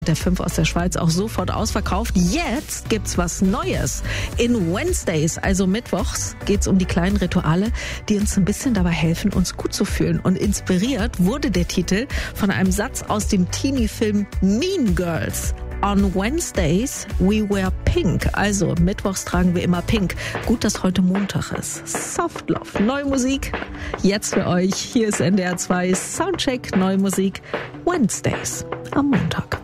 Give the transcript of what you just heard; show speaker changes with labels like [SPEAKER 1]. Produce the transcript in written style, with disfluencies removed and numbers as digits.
[SPEAKER 1] Der 5 aus der Schweiz auch sofort ausverkauft. Jetzt gibt's was Neues. In Wednesdays, also mittwochs, geht's um die kleinen Rituale, die uns ein bisschen dabei helfen, uns gut zu fühlen. Und inspiriert wurde der Titel von einem Satz aus dem Teenie-Film Mean Girls. On Wednesdays we wear pink. Also mittwochs tragen wir immer pink. Gut, dass heute Montag ist. Soft Love, neue Musik. Jetzt für euch. Hier ist NDR 2 Soundcheck, neue Musik. Wednesdays am Montag.